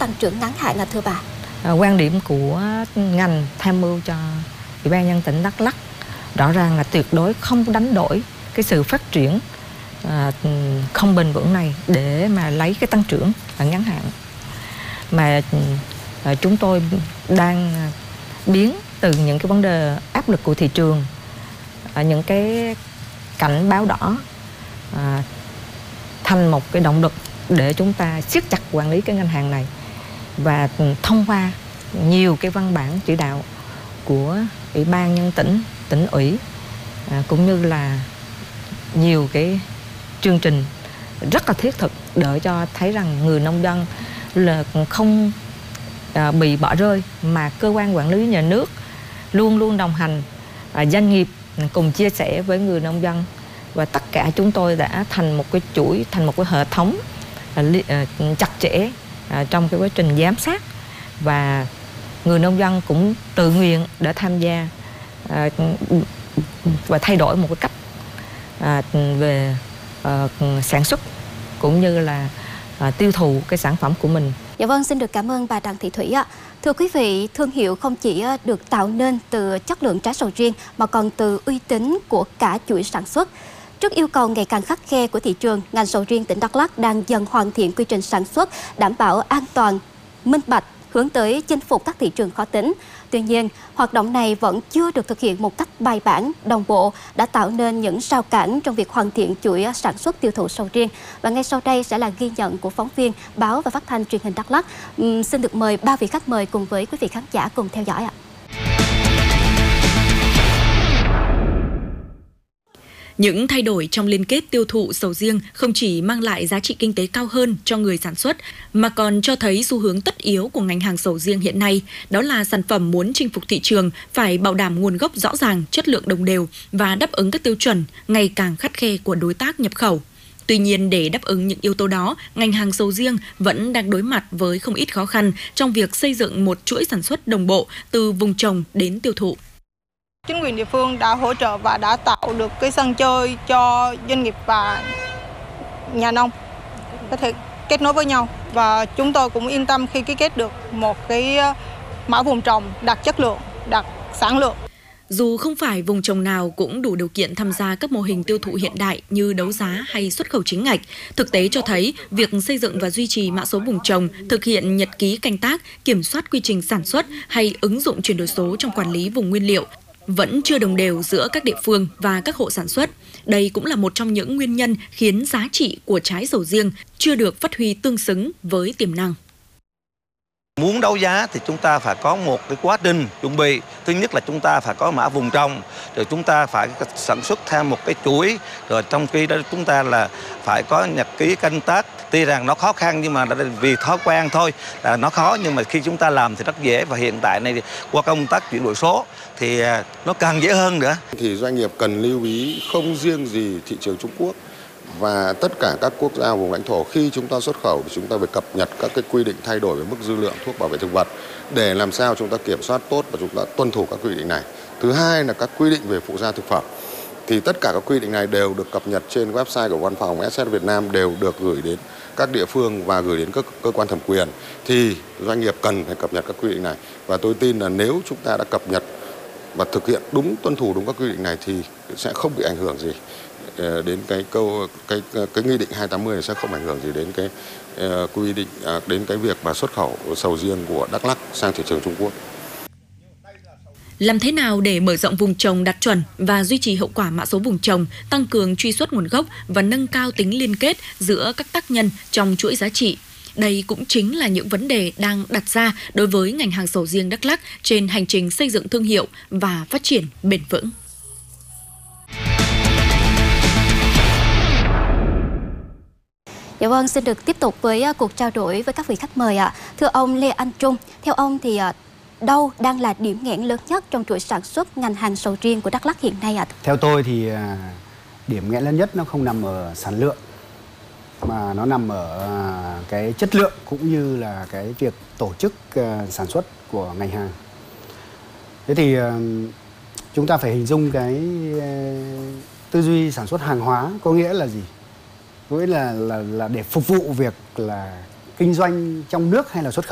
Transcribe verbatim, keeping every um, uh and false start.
tăng trưởng ngắn hạn à thưa bà? À, quan điểm của ngành tham mưu cho Ủy ban nhân dân tỉnh Đắk Lắk rõ ràng là tuyệt đối không đánh đổi cái sự phát triển à, không bền vững này để mà lấy cái tăng trưởng ở ngắn hạn, mà à, chúng tôi đang biến từ những cái vấn đề áp lực của thị trường, à, những cái cảnh báo đỏ à, thành một cái động lực để chúng ta siết chặt quản lý cái ngân hàng này, và thông qua nhiều cái văn bản chỉ đạo của Ủy ban nhân dân tỉnh, tỉnh ủy à, cũng như là nhiều cái chương trình rất là thiết thực để cho thấy rằng người nông dân là không à, bị bỏ rơi, mà cơ quan quản lý nhà nước luôn luôn đồng hành, à, doanh nghiệp cùng chia sẻ với người nông dân, và tất cả chúng tôi đã thành một cái chuỗi, thành một cái hệ thống à, à, chặt chẽ à, trong cái quá trình giám sát, và người nông dân cũng tự nguyện để tham gia à, và thay đổi một cái cách à, về à, sản xuất cũng như là à, tiêu thụ cái sản phẩm của mình. Dạ vâng, xin được cảm ơn bà Đặng Thị Thủy ạ. Thưa quý vị, thương hiệu không chỉ được tạo nên từ chất lượng trái sầu riêng mà còn từ uy tín của cả chuỗi sản xuất. Trước yêu cầu ngày càng khắt khe của thị trường, ngành sầu riêng tỉnh Đắk Lắk đang dần hoàn thiện quy trình sản xuất, đảm bảo an toàn, minh bạch, hướng tới chinh phục các thị trường khó tính. Tuy nhiên, hoạt động này vẫn chưa được thực hiện một cách bài bản, đồng bộ, đã tạo nên những rào cản trong việc hoàn thiện chuỗi sản xuất tiêu thụ sầu riêng. Và ngay sau đây sẽ là ghi nhận của phóng viên báo và phát thanh truyền hình Đắk Lắk. Uhm, xin được mời ba vị khách mời cùng với quý vị khán giả cùng theo dõi ạ. Những thay đổi trong liên kết tiêu thụ sầu riêng không chỉ mang lại giá trị kinh tế cao hơn cho người sản xuất, mà còn cho thấy xu hướng tất yếu của ngành hàng sầu riêng hiện nay, đó là sản phẩm muốn chinh phục thị trường phải bảo đảm nguồn gốc rõ ràng, chất lượng đồng đều và đáp ứng các tiêu chuẩn ngày càng khắt khe của đối tác nhập khẩu. Tuy nhiên, để đáp ứng những yếu tố đó, ngành hàng sầu riêng vẫn đang đối mặt với không ít khó khăn trong việc xây dựng một chuỗi sản xuất đồng bộ từ vùng trồng đến tiêu thụ. Chính quyền địa phương đã hỗ trợ và đã tạo được cái sân chơi cho doanh nghiệp và nhà nông có thể kết nối với nhau, và chúng tôi cũng yên tâm khi ký kết được một cái mã vùng trồng đạt chất lượng, đạt sản lượng. Dù không phải vùng trồng nào cũng đủ điều kiện tham gia các mô hình tiêu thụ hiện đại như đấu giá hay xuất khẩu chính ngạch, thực tế cho thấy việc xây dựng và duy trì mã số vùng trồng, thực hiện nhật ký canh tác, kiểm soát quy trình sản xuất hay ứng dụng chuyển đổi số trong quản lý vùng nguyên liệu vẫn chưa đồng đều giữa các địa phương và các hộ sản xuất. Đây cũng là một trong những nguyên nhân khiến giá trị của trái sầu riêng chưa được phát huy tương xứng với tiềm năng. Muốn đấu giá thì chúng ta phải có một cái quá trình chuẩn bị. Thứ nhất là chúng ta phải có mã vùng trồng, rồi chúng ta phải sản xuất theo một cái chuỗi, rồi trong khi đó chúng ta là phải có nhật ký canh tác. Tuy rằng nó khó khăn nhưng mà vì thói quen thôi là nó khó, nhưng mà khi chúng ta làm thì rất dễ, và hiện tại này qua công tác chuyển đổi số thì nó càng dễ hơn nữa. Thì doanh nghiệp cần lưu ý không riêng gì thị trường Trung Quốc, và tất cả các quốc gia vùng lãnh thổ khi chúng ta xuất khẩu thì chúng ta phải cập nhật các cái quy định thay đổi về mức dư lượng thuốc bảo vệ thực vật để làm sao chúng ta kiểm soát tốt và chúng ta tuân thủ các quy định này. Thứ hai là các quy định về phụ gia thực phẩm. Thì tất cả các quy định này đều được cập nhật trên website của Văn phòng ét ét Việt Nam, đều được gửi đến các địa phương và gửi đến các cơ quan thẩm quyền. Thì doanh nghiệp cần phải cập nhật các quy định này, và tôi tin là nếu chúng ta đã cập nhật và thực hiện đúng, tuân thủ đúng các quy định này thì sẽ không bị ảnh hưởng gì đến cái câu cái cái nghị định hai tám mươi này, sẽ không ảnh hưởng gì đến cái uh, quy định uh, đến cái việc mà xuất khẩu sầu riêng của Đắk Lắk sang thị trường Trung Quốc. Làm thế nào để mở rộng vùng trồng đạt chuẩn và duy trì hiệu quả mã số vùng trồng, tăng cường truy xuất nguồn gốc và nâng cao tính liên kết giữa các tác nhân trong chuỗi giá trị? Đây cũng chính là những vấn đề đang đặt ra đối với ngành hàng sầu riêng Đắk Lắk trên hành trình xây dựng thương hiệu và phát triển bền vững. Dạ vâng, xin được tiếp tục với cuộc trao đổi với các vị khách mời ạ. Thưa ông Lê Anh Trung, theo ông thì đâu đang là điểm nghẽn lớn nhất trong chuỗi sản xuất ngành hàng sầu riêng của Đắk Lắk hiện nay ạ? Theo tôi thì điểm nghẽn lớn nhất nó không nằm ở sản lượng, mà nó nằm ở cái chất lượng cũng như là cái việc tổ chức sản xuất của ngành hàng. Thế thì chúng ta phải hình dung cái tư duy sản xuất hàng hóa có nghĩa là gì? Có nghĩa là, là, là để phục vụ việc là kinh doanh trong nước hay là xuất khẩu.